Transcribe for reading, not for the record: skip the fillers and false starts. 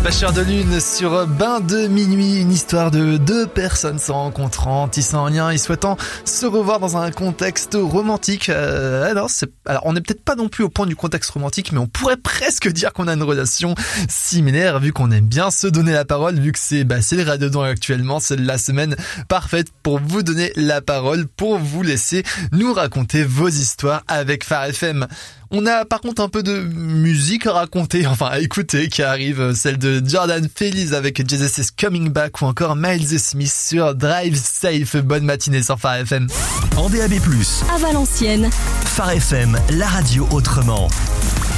Pêcheur de lune sur Bain de minuit, une histoire de deux personnes se rencontrant, tissant un lien et souhaitant se revoir dans un contexte romantique. Alors on n'est peut-être pas non plus au point du contexte romantique, mais on pourrait presque dire qu'on a une relation similaire vu qu'on aime bien se donner la parole, vu que c'est le Radiodon actuellement, c'est la semaine parfaite pour vous donner la parole, pour vous laisser nous raconter vos histoires avec Phare FM. On a par contre un peu de musique à raconter, enfin à écouter, qui arrive, celle de Jordan Feliz avec Jesus is Coming Back ou encore Miles Smith sur Drive Safe. Bonne matinée sur Phare FM. En DAB+, à Valenciennes, Phare FM, la radio autrement.